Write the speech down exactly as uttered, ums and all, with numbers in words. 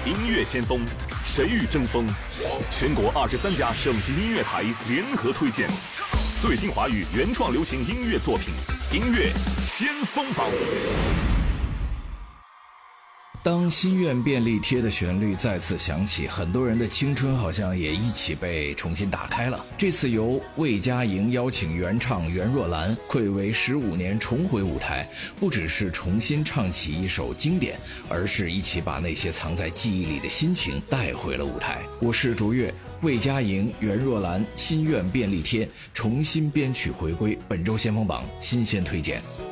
音乐先锋，谁与争锋？全国二十三家省级音乐台联合推荐最新华语原创流行音乐作品《音乐先锋榜》。 当心愿便利贴的旋律再次响起，很多人的青春好像也一起被重新打开了。这次由魏佳莹邀请原唱袁若兰暌违十五年重回舞台，不只是重新唱起一首经典，而是一起把那些藏在记忆里的心情带回了舞台。我是卓越，魏佳莹、袁若兰心愿便利贴重新编曲回归，本周先锋榜新鲜推荐。